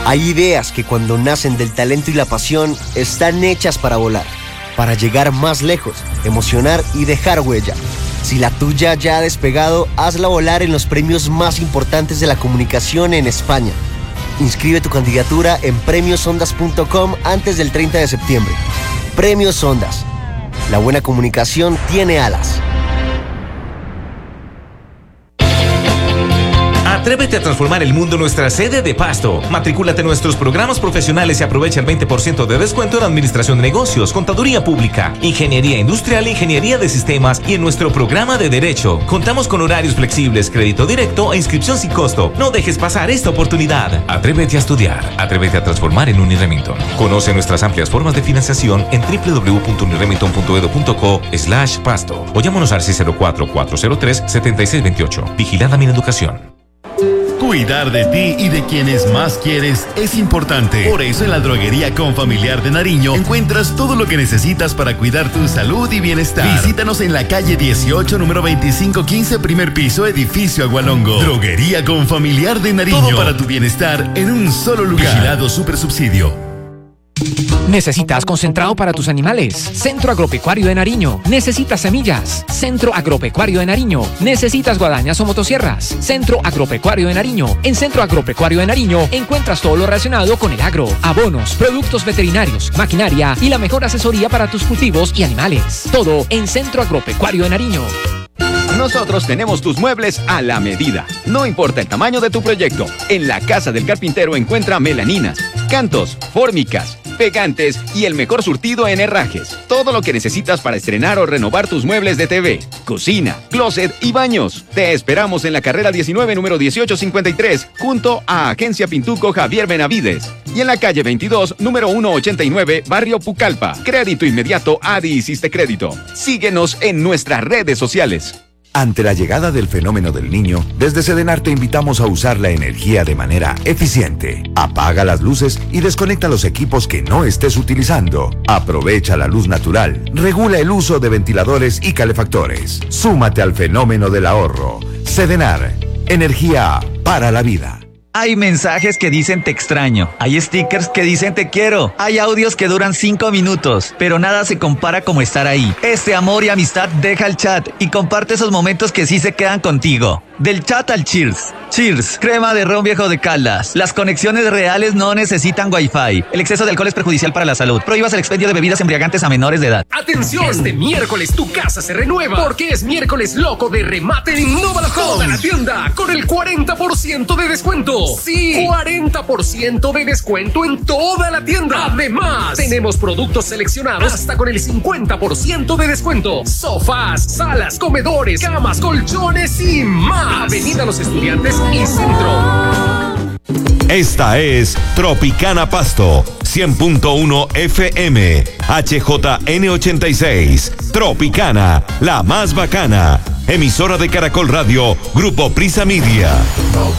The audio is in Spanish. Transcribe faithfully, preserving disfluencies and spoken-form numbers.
Hay ideas que cuando nacen del talento y la pasión están hechas para volar, para llegar más lejos, emocionar y dejar huella. Si la tuya ya ha despegado, hazla volar en los premios más importantes de la comunicación en España. Inscribe tu candidatura en premios ondas punto com antes del treinta de septiembre. Premios Ondas. La buena comunicación tiene alas. Atrévete a transformar el mundo en nuestra sede de Pasto. Matricúlate en nuestros programas profesionales y aprovecha el veinte por ciento de descuento en Administración de Negocios, Contaduría Pública, Ingeniería Industrial, Ingeniería de Sistemas y en nuestro programa de Derecho. Contamos con horarios flexibles, crédito directo e inscripción sin costo. No dejes pasar esta oportunidad. Atrévete a estudiar. Atrévete a transformar en Uniremington. Conoce nuestras amplias formas de financiación en doble u doble u doble u punto uniremington punto edu punto co slash pasto o llámanos al seis cero cuatro, cuatro cero tres, siete seis dos ocho. Vigilada Mineducación. Cuidar de ti y de quienes más quieres es importante. Por eso en la Droguería Confamiliar de Nariño encuentras todo lo que necesitas para cuidar tu salud y bienestar. Visítanos en la calle dieciocho, número veinticinco quince, primer piso, edificio Agualongo. Droguería Confamiliar de Nariño. Todo para tu bienestar en un solo lugar. Vigilado Supersubsidio. ¿Necesitas concentrado para tus animales? Centro Agropecuario de Nariño. ¿Necesitas semillas? Centro Agropecuario de Nariño. ¿Necesitas guadañas o motosierras? Centro Agropecuario de Nariño. En Centro Agropecuario de Nariño encuentras todo lo relacionado con el agro, abonos, productos veterinarios, maquinaria y la mejor asesoría para tus cultivos y animales. Todo en Centro Agropecuario de Nariño. Nosotros tenemos tus muebles a la medida. No importa el tamaño de tu proyecto. En la Casa del Carpintero encuentra melaninas, cantos, fórmicas, pegantes y el mejor surtido en herrajes. Todo lo que necesitas para estrenar o renovar tus muebles de T V, cocina, closet y baños. Te esperamos en la carrera diecinueve, número dieciocho cincuenta y tres, junto a Agencia Pintuco Javier Benavides. Y en la calle veintidós, número ciento ochenta y nueve, barrio Pucallpa. Crédito inmediato Adi Hiciste Crédito. Síguenos en nuestras redes sociales. Ante la llegada del fenómeno del Niño, desde Sedenar te invitamos a usar la energía de manera eficiente. Apaga las luces y desconecta los equipos que no estés utilizando. Aprovecha la luz natural. Regula el uso de ventiladores y calefactores. Súmate al fenómeno del ahorro. Sedenar, energía para la vida. Hay mensajes que dicen te extraño, hay stickers que dicen te quiero, hay audios que duran cinco minutos, pero nada se compara como estar ahí. Este amor y amistad deja el chat y comparte esos momentos que sí se quedan contigo. Del chat al Cheers. Cheers, crema de ron Viejo de Caldas. Las conexiones reales no necesitan wifi. El exceso de alcohol es perjudicial para la salud. Prohíbas el expendio de bebidas embriagantes a menores de edad. ¡Atención! Este miércoles tu casa se renueva porque es miércoles loco de remate en Innova Homes. Toda la tienda con el cuarenta por ciento de descuento. Sí, cuarenta por ciento de descuento en toda la tienda. Además, tenemos productos seleccionados hasta con el cincuenta por ciento de descuento. Sofás, salas, comedores, camas, colchones y más. Avenida Los Estudiantes y Centro. Esta es Tropicana Pasto, cien punto uno F M, H J N ochenta y seis. Tropicana, la más bacana. Emisora de Caracol Radio, Grupo Prisa Media.